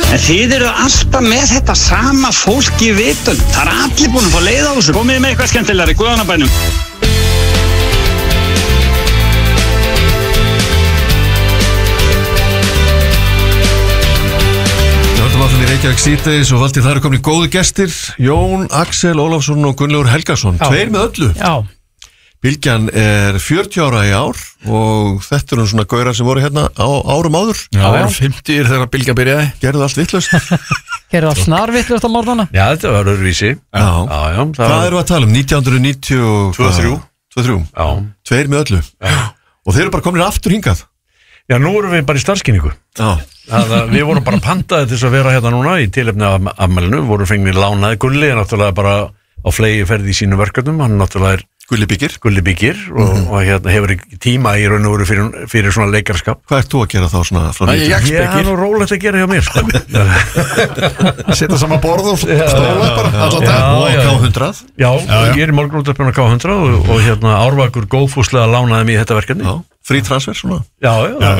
En þið eru alltaf með þetta sama fólk í vitund. Það allir búin að fá leið á þessu. Komið með eitthvað skemmtilegri, Guðanabænum. Í Reykjavík síðdegis og valdi það eru komin góðu gestir Jón, Axel Ólafsson og Gunnlaugur Helgason. Tveir með öllu. Já. Bylgjan 40 ára í ár og þetta eru svona gaurar sem voru hérna á árum áður. Já, 50 þegar Bylgja byrjaði. Gerðu allt vitlaust. Gerðu allt snarvitlaust á morgnana. Já, þetta var öðruvísi. Já. Hvað eru að tala um? 1993? Já. Tveir með öllu. Já. Og þeir eru bara komin aftur hingað. Já, nú erum við bara í starfskynningu. Já. Við vorum bara pantaði til þess að vera hérna núna í tilefni af afmælinu, vorum fengnir lánaði. Gulli náttúrulega bara á flegi ferði í sínu verkefnum, hann náttúrulega Gulli Byggir og hérna hefur ekki tíma í raun og veru fyrir svona leikarskap. Hvað ert þú að gera þá svona frá 90? Ég er nú rólegt að gera hjá mér, sko. Setja saman borð og stóla bara allan dag. Og K100. Já, ég er í morgunútvarpinu á K100 og hérna Árvakur góðfúslega lánaði mig í þetta verkefni. Já, frí transfer svona. Já.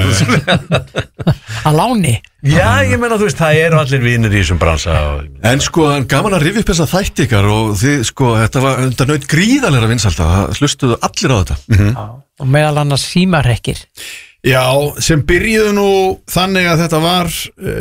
Að láni. Já, ég meina, þú veist, það eru allir vinir í þessum bransa. En sko, gaman að rifja upp þessa þætti ykkar og þið, sko, þetta naut gríðarlega vinsælda, hlustuðu allir á þetta. Og meðal annars símarekkir. Já, sem byrjuðu nú þannig að þetta var,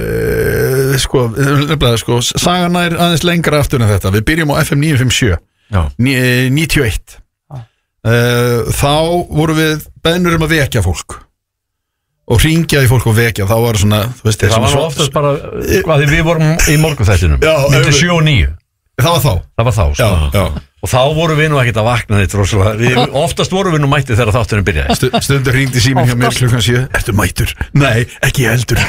sko, sagan er aðeins lengra aftur en þetta. Við byrjum á FM 957, 91. Þá vorum við beðnur að vekja fólk. Og hringjaði fólk og vekja, þá var svona, þú veist, það var oftast bara, hvað við vorum í morgunþættinum, myndi 7 og 9. Það var þá, sko. Já. Og þá vorum við nú ekkert að vakna neitt rosalega, oftast vorum við nú mættið þegar þátturinn byrjaði. Stundur hringdi síminn hjá mér klukkan 7, ertu mættur? Nei, ekki heldur.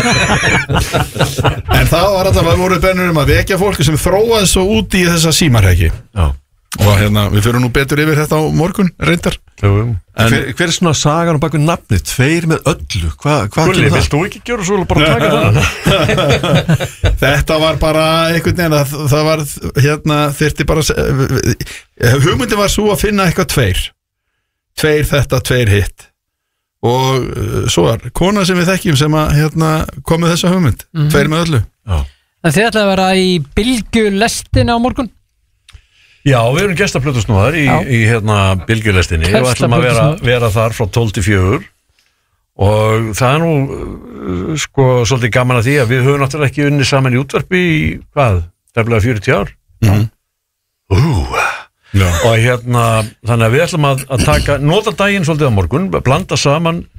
En það var alltaf að voru bennur að vekja fólk sem þróaði svo út í þessa símarhæki. Já. Og hérna, við fyrir nú betur yfir þetta á morgun, reyndar. Hver er svona sagan og bak við nafnið? Tveir með öllu, hvað Gulli, vilt þú ekki gera svo bara taka það? Þetta var bara einhvern veginn, það var hérna, þyrfti bara hugmyndin var svo að finna eitthvað tveir þetta, tveir hitt og svo var kona sem við þekkjum sem að hérna, kom með þessa hugmynd, tveir með öllu. En þið ætlaði að vera í bylgjulestinni á morgun? Já, við erum gestaplötusnúðar í hérna bylgjulestinni og ætlum að vera þar frá 12 til 4 og það er nú sko svolítið gaman að því að við höfum náttúrulega ekki unnið saman í útvarpi í tæplega 40 ár. Og hérna þannig að við ætlum að nota daginn svolítið á morgun, blanda saman